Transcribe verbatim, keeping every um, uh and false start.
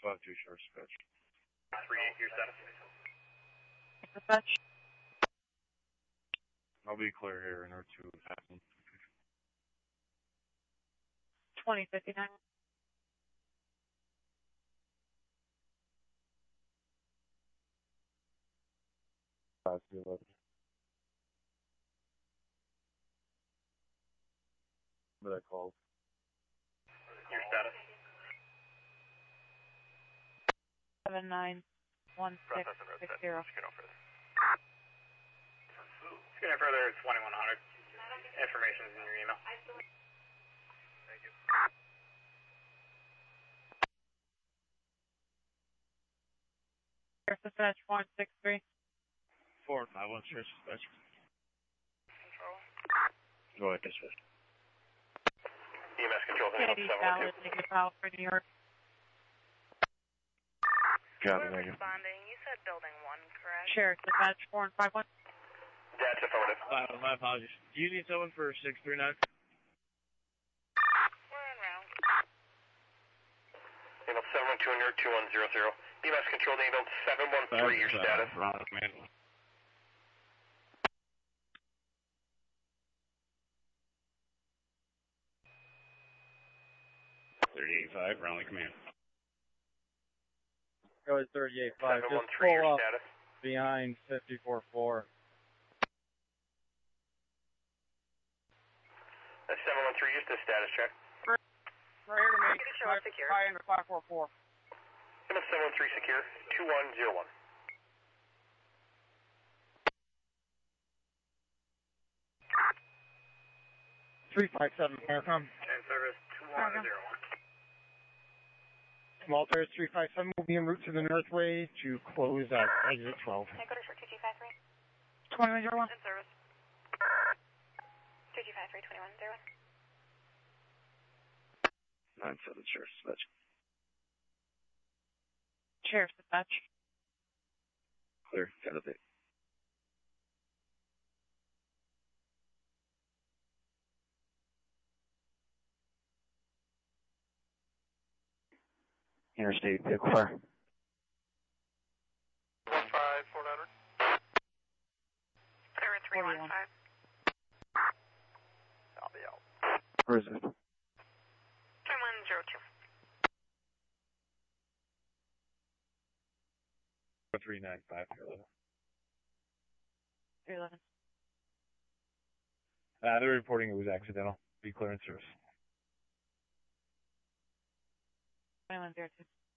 five two, short dispatch. three eight, your status. Dispatch. I'll be clear here in R two. twenty fifty-nine. five two eleven. What I called. Your status. Seven nine one six six zero. Just get no further. Just get no further, it's twenty-one hundred. Information is in your email. Thank you. Sheriff Dispatch one six three. four five one, Sheriff Dispatch. Control. Go ahead, dispatch. E M S control, Kennedy Salad, negative file for New York. Got it, We're negative. responding. You said building one, correct? Sheriff Dispatch four and five one. That's affirmative. My, my apologies. Do you need someone for six three nine? We're en route. Email seven one two under two one zero zero. E M S control, email seven one three, your status. Wrong command. thirty-eight five, Brownlee command. Code thirty-eight five, seven one just three, pull your up status. behind fifty-four four. That's seven one three, just a status check. Right here to me. You can show us secure. High into five four four. Email seven one three secure, two one zero one. three five seven, Aircom. And service two one zero one. Small Terrace three five seven will be en route to the Northway to close at exit twelve. Can I go to short two two five three? twenty-one zero one. In service. two two five three, twenty-one zero one. nine seven, Sheriff Dispatch. Sheriff Dispatch. Clear, got it. Interstate vehicle fire. one five four hundred. Zero three one five. I'll be out. Where is it? Twenty-one zero two. three nine five eleven. three eleven. Uh, they're reporting it was accidental. Be clear in service. twenty-one zero two.